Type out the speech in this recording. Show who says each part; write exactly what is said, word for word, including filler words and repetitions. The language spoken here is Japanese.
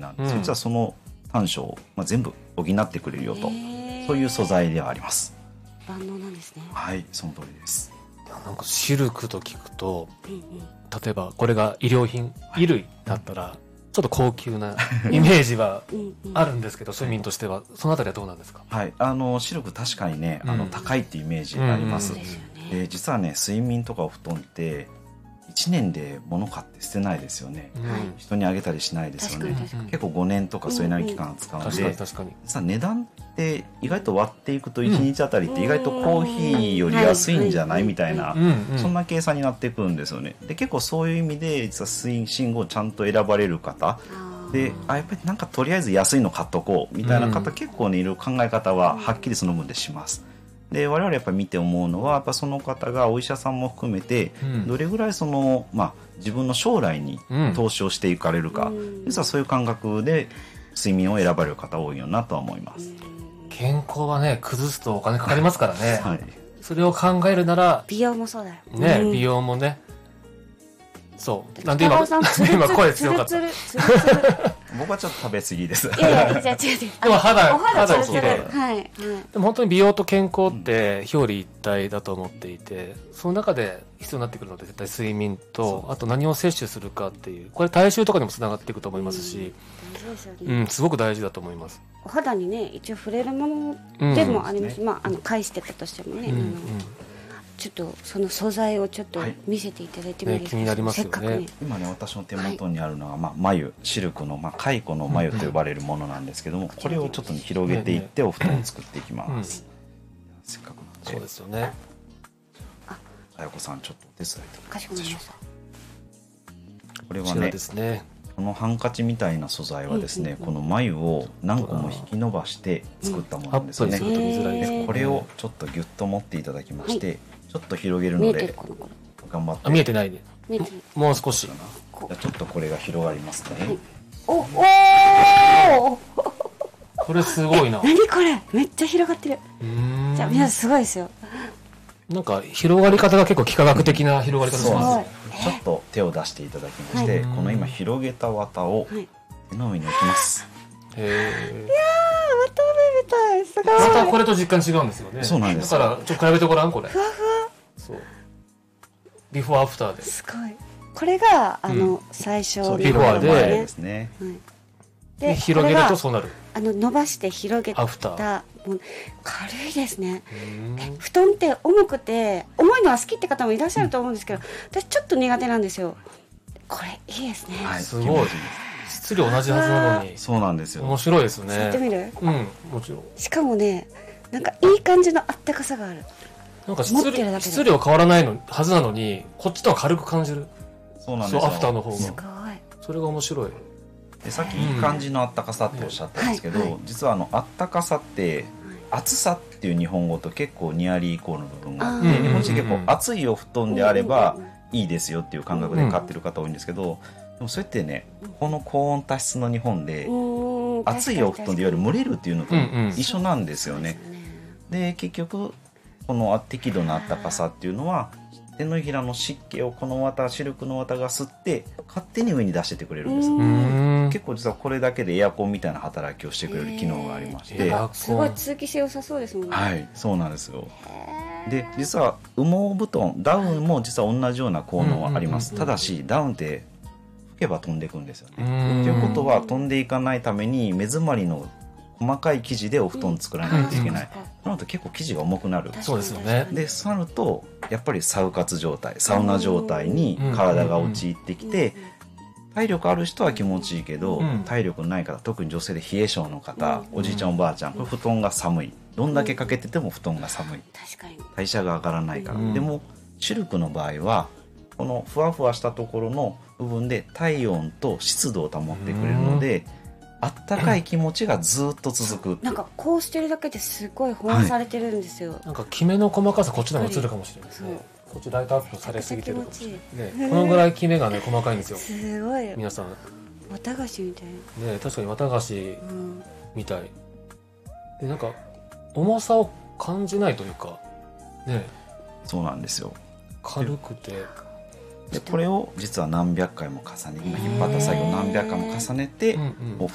Speaker 1: なんです、
Speaker 2: うん、
Speaker 1: 実はその短所を、まあ、全部補ってくれるよと、そういう素材ではあります。
Speaker 3: 万能なんですね。
Speaker 1: はい、その通りです。
Speaker 2: なんかシルクと聞くと、うんうん、例えばこれが衣料品、衣類だったら、はいちょっと高級なイメージはあるんですけど、庶民としてはそのあたりはどうなんですか？
Speaker 1: はい、あのシルク確かにね、あの高いっていうイメージがあります。うんうん、で実はね睡眠とかお布団っていちねんで物買って捨てないですよね、うん、人にあげたりしないですよね。結構ごねんとかそれなりの期間使うので、うんうん、実は値段って意外と割っていくといちにちあたりって意外とコーヒーより安いんじゃないみたいな、そんな計算になってくるんですよね。で結構そういう意味で実は睡眠後ちゃんと選ばれる方で、あやっぱりなんかとりあえず安いの買っとこうみたいな方、うん、結構ねいろいろ考え方ははっきりその分でします。で我々やっぱり見て思うのはやっぱその方がお医者さんも含めてどれぐらいその、まあ、自分の将来に投資をしていかれるか、うん、実はそういう感覚で睡眠を選ばれる方多いよなとは思います。
Speaker 2: 健康はね崩すとお金かかりますからね、はい、それを考えるなら
Speaker 3: 美容もそうだよ
Speaker 2: ね、うん、美容もねそうなんで今今声強かった
Speaker 1: 僕はちょっと食べ過ぎです。
Speaker 3: いやいや違う違う違う。
Speaker 2: でも肌肌綺麗。
Speaker 3: はい。
Speaker 2: でも本当に美容と健康って表裏一体だと思っていて、その中で必要になってくるので絶対睡眠とあと何を摂取するかっていうこれ体臭とかにもつながっていくと思いますし、うん、すごく大事だと思います。
Speaker 3: お肌にね一応触れるものでもあります。まああの返してたとしてもね。ちょっとその素材をちょっと見せていただいてもいいですか？
Speaker 2: はいね、気になりますよね。
Speaker 1: ね今ね私の手元にあるのは、まあ、繭シルクの、まあ、蚕の繭と呼ばれるものなんですけども、うん、これをちょっと、ね、広げていってお布団を作っていきます、うん、せっかくなんで
Speaker 2: そうですよね。
Speaker 1: あやこさんちょっとお手伝いいただ
Speaker 3: かしこまりました。
Speaker 1: これはね
Speaker 2: ですね
Speaker 1: このハンカチみたいな素材はですね、うんうんうん、この繭を何個も引き伸ばして作ったものなんですよね、うん、でこれをちょっとギュッと持っていただきまして、はいちょっと広げるので頑張って。
Speaker 2: あ見えてないね。もう少し。じ
Speaker 1: ゃあちょっとこれが広がりますね。はい、
Speaker 3: おお
Speaker 2: これすごいな。
Speaker 3: 何これめっちゃ広がってる。じゃあ皆さんすごいですよ。
Speaker 2: なんか広がり方が結構幾何学的な広がり方しますね。
Speaker 1: ちょっと手を出していただきまして、はい、この今広げた綿を手の上に置きます。
Speaker 2: へえ。
Speaker 3: いやー綿目みたいすごい。
Speaker 2: またこれと実感違うんですよね。
Speaker 1: そうなんです。
Speaker 2: だからちょっと比べてごらんこれ。
Speaker 3: ふわふわ。
Speaker 2: そうビフォーアフターです
Speaker 3: ごいこれがあの、うん、最初の
Speaker 2: ビフォーで
Speaker 1: ですね、
Speaker 3: はい、
Speaker 2: で広げるとそうなる
Speaker 3: あの伸ばして広げた
Speaker 2: アフター
Speaker 3: もう軽いですね。え布団って重くて重いのは好きって方もいらっしゃると思うんですけど、私ちょっと苦手なんですよ。これいいですね、
Speaker 2: はい、すごい質量同じはずなのに
Speaker 1: そうなんですよ。
Speaker 2: 面白いですね。
Speaker 3: やってみる？
Speaker 2: うんもちろん。
Speaker 3: しかもねなんかいい感じのあったかさがある。
Speaker 2: なんか質量、質量変わらないのはずなのにこっちとは軽く感じる。
Speaker 1: そうなんですよ。
Speaker 2: アフターの方が
Speaker 3: すごい
Speaker 2: それが面白い。
Speaker 1: でさっきいい感じのあったかさっておっしゃったんですけど、うんはいはい、実はあのあったかさって暑さっていう日本語と結構ニアリーイコールの部分があって、日本人結構暑いお布団であればいいですよっていう感覚で買ってる方多いんですけど、でもそれってねこの高温多湿の日本で暑いお布団でいわゆる蒸れるっていうのと一緒なんですよね。で結局この適度なあったかさっていうのは手のひらの湿気をこの綿シルクの綿が吸って勝手に上に出しててくれるんです。結構実はこれだけでエアコンみたいな働きをしてくれる機能がありまして、
Speaker 3: すごい通気性良さそうですもんね。
Speaker 1: はいそうなんですよ。で実は羽毛布団ダウンも実は同じような効能はあります。ただしダウンって吹けば飛んでいくんですよね。ということは飛んでいかないために目詰まりの細かい生地でお布団作らないといけない。その後結構生地が重くなる。
Speaker 2: そうですよね。
Speaker 1: でそうなるとやっぱりサウ活状態サウナ状態に体が陥ってきて、体力ある人は気持ちいいけど、体力ない方特に女性で冷え性の方、おじいちゃんおばあちゃんこれ布団が寒いどんだけかけてても布団が寒い、
Speaker 3: 確かに
Speaker 1: 代謝が上がらないから、でもシルクの場合はこのふわふわしたところの部分で体温と湿度を保ってくれるので、あったかい気持ちがずっと続く。
Speaker 3: なんかこうしてるだけですごい保温されてるんですよ、はい、
Speaker 2: なんかキメの細かさこっちでも映るかもしれないですね。こっちライトアップされすぎてるかもしれない、ね、このぐらいキメがね細かいんですよ。
Speaker 3: すごい
Speaker 2: 皆さん
Speaker 3: 綿菓子みたい
Speaker 2: ね、確かに綿菓子みたい、うん、でなんか重さを感じないというかね。
Speaker 1: そうなんですよ。
Speaker 2: 軽くて
Speaker 1: でこれを実は何百回も重ね今引っ張った作業を何百回も重ねて、うんうん、お布